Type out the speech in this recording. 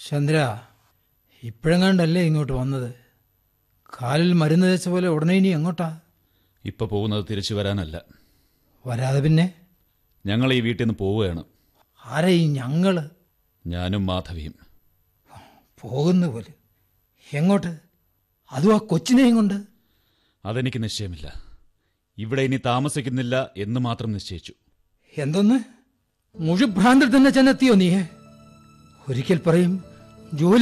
ചന്ദ്ര, ഇപ്പോഴെങ്ങാണ്ടല്ലേ ഇങ്ങോട്ട് വന്നത്? കാലിൽ മരുന്ന് തേച്ച പോലെ ഉടനെ ഇനി എങ്ങോട്ടാ? ഇപ്പൊ പോകുന്നത് തിരിച്ചു വരാനല്ല. വരാതെ പിന്നെ? ഞങ്ങൾ ഈ വീട്ടിൽ നിന്ന് പോവുകയാണ്. ആരെ ഈ ഞങ്ങള്? ഞാനും മാധവിയും. പോകുന്ന പോലെ? എങ്ങോട്ട്? അതും ആ കൊച്ചിനെയും കൊണ്ട്? അതെനിക്ക് നിശ്ചയമില്ല. ഇവിടെ ഇനി താമസിക്കുന്നില്ല എന്ന് മാത്രം നിശ്ചയിച്ചു. എന്തൊന്ന്? മുഴുഭ്രാന്തിൽ തന്നെ ചെന്നെത്തിയോ നീ? ഒരിക്കൽ പറയും ജോലി